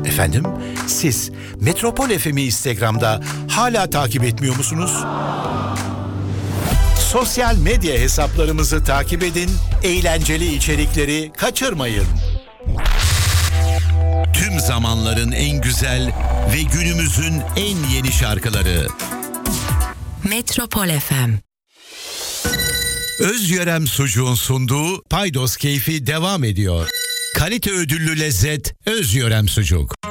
Efendim, siz Metropol FM'i Instagram'da hala takip etmiyor musunuz? Sosyal medya hesaplarımızı takip edin, eğlenceli içerikleri kaçırmayın. Tüm zamanların en güzel ve günümüzün en yeni şarkıları. Metropol FM. Özyörem Sucuğun sunduğu Paydos Keyfi devam ediyor. Kalite ödüllü lezzet Özyörem Sucuk.